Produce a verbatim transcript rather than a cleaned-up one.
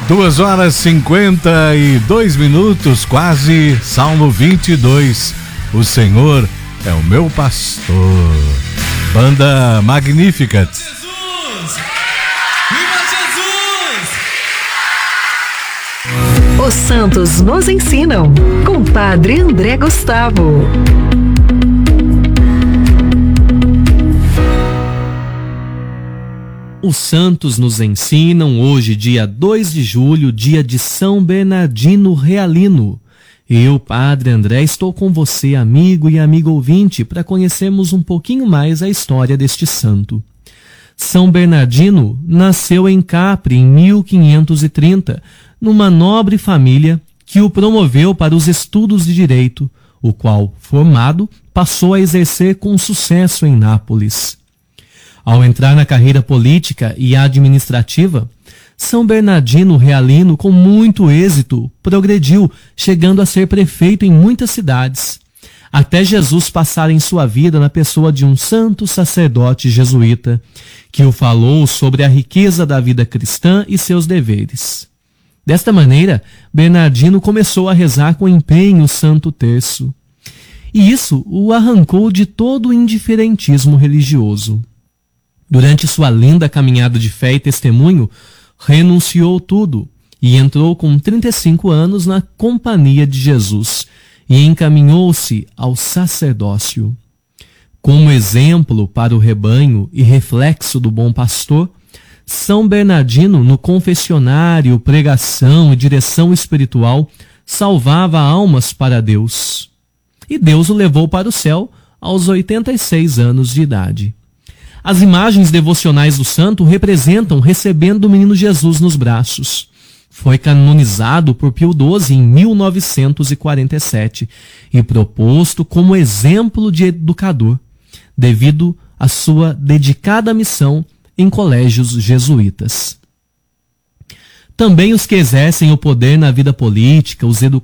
Duas horas cinquenta e dois minutos, quase. Salmo vinte e dois. O Senhor é o meu pastor. Banda Magnificat. Jesus! Viva Jesus! Os santos nos ensinam, com Padre André Gustavo. Os santos nos ensinam hoje, dia dois de julho, dia de São Bernardino Realino. Eu, Padre André, estou com você, amigo e amigo ouvinte, para conhecermos um pouquinho mais a história deste santo. São Bernardino nasceu em Capri em mil quinhentos e trinta, numa nobre família que o promoveu para os estudos de direito, o qual, formado, passou a exercer com sucesso em Nápoles. Ao entrar na carreira política e administrativa, São Bernardino Realino, com muito êxito, progrediu, chegando a ser prefeito em muitas cidades, até Jesus passar em sua vida na pessoa de um santo sacerdote jesuíta, que o falou sobre a riqueza da vida cristã e seus deveres. Desta maneira, Bernardino começou a rezar com empenho o Santo Terço. E isso o arrancou de todo o indiferentismo religioso. Durante sua linda caminhada de fé e testemunho, renunciou tudo e entrou com trinta e cinco anos na companhia de Jesus e encaminhou-se ao sacerdócio. Como exemplo para o rebanho e reflexo do bom pastor, São Bernardino, no confessionário, pregação e direção espiritual, salvava almas para Deus. E Deus o levou para o céu aos oitenta e seis anos de idade. As imagens devocionais do santo representam recebendo o menino Jesus nos braços. Foi canonizado por Pio doze em mil novecentos e quarenta e sete e proposto como exemplo de educador, devido à sua dedicada missão em colégios jesuítas. Também os que exercem o poder na vida política, os educadores,